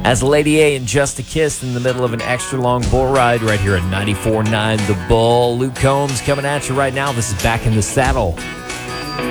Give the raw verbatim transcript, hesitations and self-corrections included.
As Lady A and Just a Kiss in the middle of an extra long bull ride right here at ninety-four point nine The Bull. Luke Combs coming at you right now. This is Back in the Saddle.